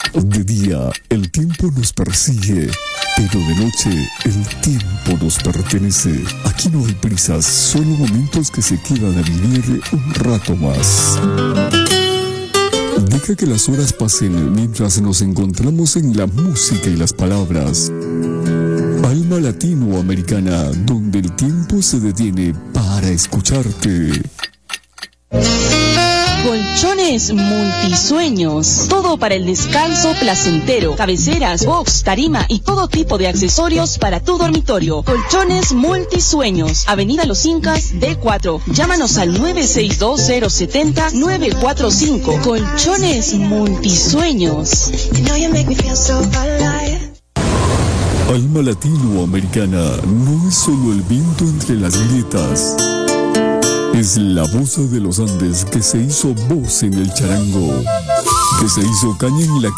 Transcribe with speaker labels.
Speaker 1: De día, el tiempo nos persigue, pero de noche, el tiempo nos pertenece. Aquí no hay prisas, solo momentos que se quedan a vivir un rato más. Deja que las horas pasen mientras nos encontramos en la música y las palabras. Alma latinoamericana, donde el tiempo se detiene para escucharte.
Speaker 2: Colchones multisueños. Todo para el descanso placentero. Cabeceras, box, tarima y todo tipo de accesorios para tu dormitorio. Colchones multisueños. Avenida Los Incas, D4. Llámanos al 962-070-945. Colchones multisueños.
Speaker 1: Alma latinoamericana no es solo el viento entre las grietas. Es la voz de los Andes que se hizo voz en el charango, que se hizo caña en la